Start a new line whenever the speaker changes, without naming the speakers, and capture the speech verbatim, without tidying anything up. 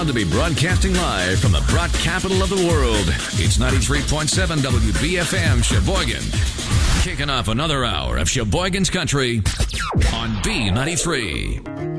to be broadcasting live from the brat capital of the world. It's ninety-three point seven W B F M Sheboygan. Kicking off another hour of Sheboygan's Country on B ninety-three.